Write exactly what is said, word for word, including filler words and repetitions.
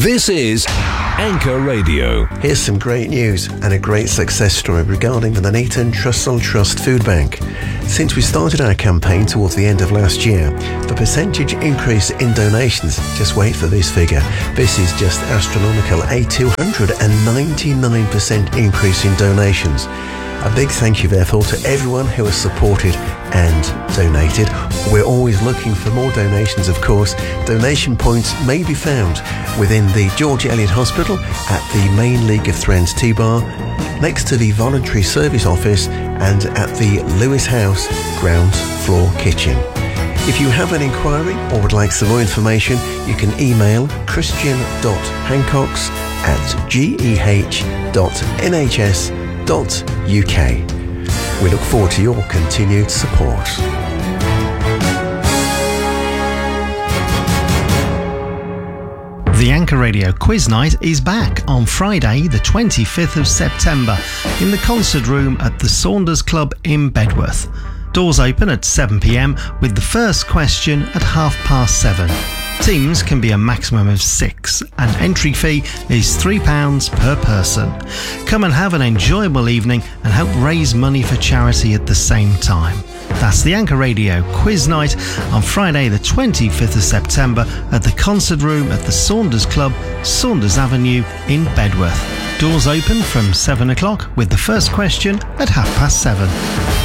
This is Anchor Radio. Here's some great news and a great success story regarding the Nuneaton Trussell Trust Food Bank. Since we started our campaign towards the end of last year, the percentage increase in donations, just wait for this figure, this is just astronomical, a two hundred ninety-nine percent increase in donations. A big thank you, therefore, to everyone who has supported and donated. We're always looking for more donations, of course. Donation points may be found within the George Eliot Hospital, at the Main League of Thrones T-Bar, next to the Voluntary Service Office, and at the Lewis House ground floor kitchen. If you have an inquiry or would like some more information, you can email christian dot hancocks at g e h dot n h s dot u k. We look forward to your continued support. The Anchor Radio Quiz Night is back on Friday the twenty-fifth of September in the concert room at the Saunders Club in Bedworth. Doors open at seven p m with the first question at half past seven. Teams can be a maximum of six and entry fee is three pounds per person. Come and have an enjoyable evening and help raise money for charity at the same time. That's the Anchor Radio Quiz Night on Friday the twenty-fifth of September at the concert room at the Saunders Club, Saunders Avenue in Bedworth. Doors open from seven o'clock with the first question at half past seven.